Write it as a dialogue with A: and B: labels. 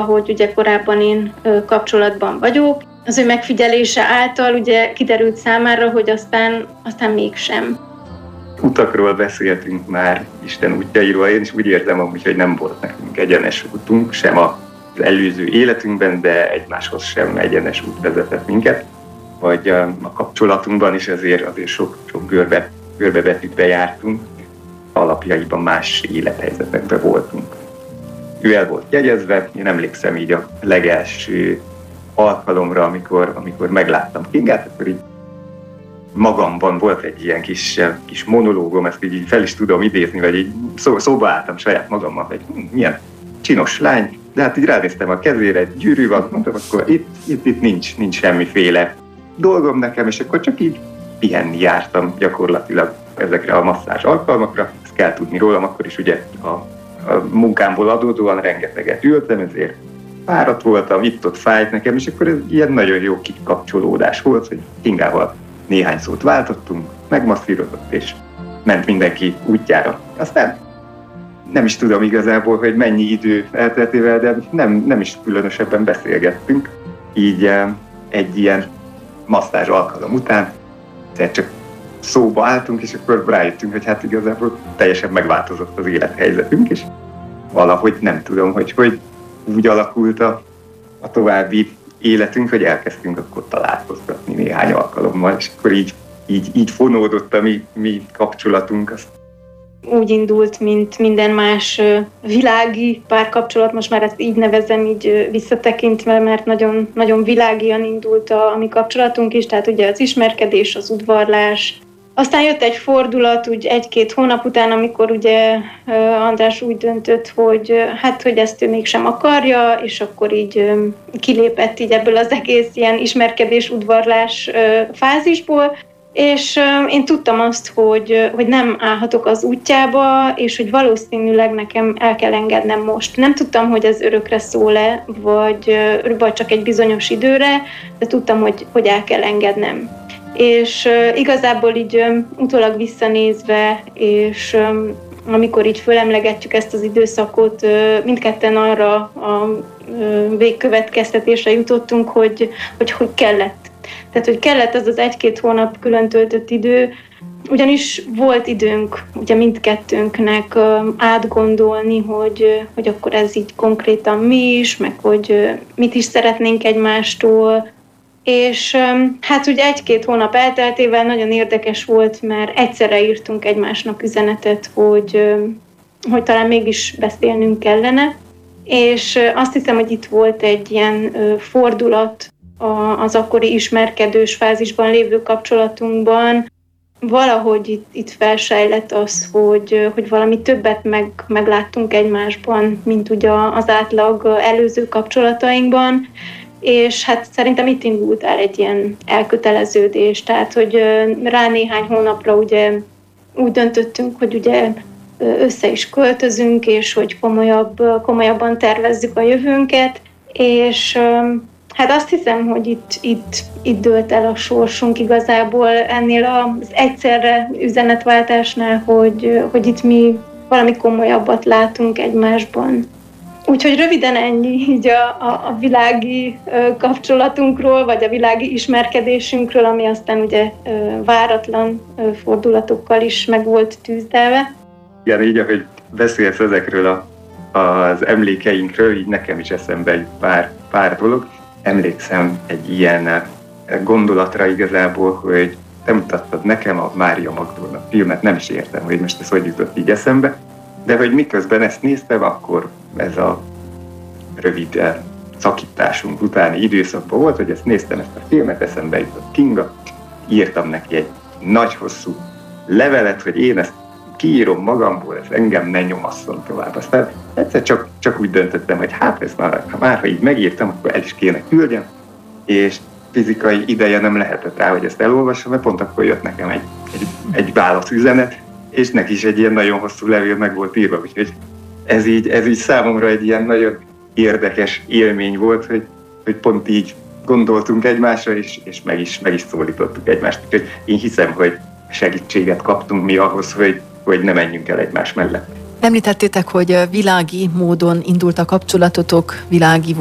A: ahogy ugye korábban én kapcsolatban vagyok. Az ő megfigyelése által ugye kiderült számára, hogy aztán mégsem.
B: Utakról beszéltünk már, Isten útjairól, én is úgy érzem amúgy, hogy nem volt nekünk egyenes útunk, sem az előző életünkben, de egymáshoz sem egyenes út vezetett minket. Vagy a kapcsolatunkban is azért sok görbebetűkbe jártunk, alapjaiban más élethelyzetekben voltunk. Ő el volt jegyezve, én emlékszem így a legelső alkalomra, amikor megláttam Kingát, akkor így magamban volt egy ilyen kis monológom, ezt így fel is tudom idézni, vagy így szóba álltam saját magammal, hogy milyen csinos lány, de hát így ránéztem a kezére, egy gyűrű van, mondtam, akkor itt nincs semmiféle dolgom nekem, és akkor csak így pihenni jártam gyakorlatilag ezekre a masszázs alkalmakra. Ezt kell tudni rólam, akkor is ugye a munkámból adódóan rengeteget ültem, ezért fáradt voltam, itt-ott fájt nekem, és akkor ez ilyen nagyon jó kikapcsolódás volt, hogy Kingával néhány szót váltottunk, megmasszírozott, és ment mindenki útjára. Aztán nem is tudom igazából, hogy mennyi idő elteltével, de nem is különösebben beszélgettünk. Így egy ilyen masszázs alkalom után csak szóba álltunk, és akkor rájöttünk, hogy hát igazából teljesen megváltozott az élethelyzetünk, és valahogy nem tudom, hogy úgy alakult a további életünk, hogy elkezdtünk akkor találkozgatni néhány alkalommal, és akkor így fonódott a mi kapcsolatunk.
A: Úgy indult, mint minden más világi párkapcsolat, most már ezt így nevezem, így visszatekintve, mert nagyon, nagyon világian indult a mi kapcsolatunk is, tehát ugye az ismerkedés, az udvarlás. Aztán jött egy fordulat úgy 1-2 hónap után, amikor ugye András úgy döntött, hogy ezt ő mégsem akarja, és akkor így kilépett így ebből az egész ilyen ismerkedés, udvarlás fázisból, és én tudtam azt, hogy nem állhatok az útjába, és hogy valószínűleg nekem el kell engednem most. Nem tudtam, hogy ez örökre szól-e, vagy csak egy bizonyos időre, de tudtam, hogy el kell engednem. És igazából így utólag visszanézve, és amikor így fölemlegetjük ezt az időszakot, mindketten arra a végkövetkeztetésre jutottunk, hogy kellett. Tehát, hogy kellett az 1-2 hónap külön töltött idő, ugyanis volt időnk ugye mindkettőnknek átgondolni, hogy akkor ez így konkrétan mi is, meg hogy mit is szeretnénk egymástól. És hát ugye 1-2 hónap elteltével nagyon érdekes volt, mert egyszerre írtunk egymásnak üzenetet, hogy talán mégis beszélnünk kellene. És azt hiszem, hogy itt volt egy ilyen fordulat az akkori ismerkedős fázisban lévő kapcsolatunkban. Valahogy itt felsejlett az, hogy valami többet megláttunk egymásban, mint ugye az átlag előző kapcsolatainkban. És hát szerintem itt indult el egy ilyen elköteleződés, tehát hogy rá néhány hónapra ugye úgy döntöttünk, hogy ugye össze is költözünk, és hogy komolyabban tervezzük a jövőnket, és hát azt hiszem, hogy itt dőlt el a sorsunk igazából ennél az egyszerre üzenetváltásnál, hogy itt mi valami komolyabbat látunk egymásban. Úgyhogy röviden ennyi így a világi kapcsolatunkról, vagy a világi ismerkedésünkről, ami aztán ugye váratlan fordulatokkal is meg volt tűzdelve.
B: Igen, így ahogy beszélsz ezekről az emlékeinkről, így nekem is eszembe jut pár dolog. Emlékszem egy ilyen gondolatra igazából, hogy te mutattad nekem a Mária Magdolna filmet, nem is értem, hogy most ez hogy jutott így eszembe, de hogy miközben ezt néztem, akkor ez a rövid szakításunk utáni időszakban volt, hogy ezt néztem, ezt a filmet, eszembe jutott Kinga, írtam neki egy nagy hosszú levelet, hogy én ezt kiírom magamból, ez engem ne nyomasszon tovább. Aztán egyszer csak úgy döntöttem, hogy hát ezt már ha így megírtam, akkor el is kéne küldjem, és fizikai ideje nem lehetett rá, hogy ezt elolvassam, mert pont akkor jött nekem egy válaszüzenet, és neki is egy ilyen nagyon hosszú levél meg volt írva, úgyhogy ez így számomra egy ilyen nagyon érdekes élmény volt, hogy pont így gondoltunk egymásra, és meg is szólítottuk egymást. Úgyhogy én hiszem, hogy segítséget kaptunk mi ahhoz, hogy ne menjünk el egymás mellett.
C: Említettétek, hogy világi módon indult a kapcsolatotok, világi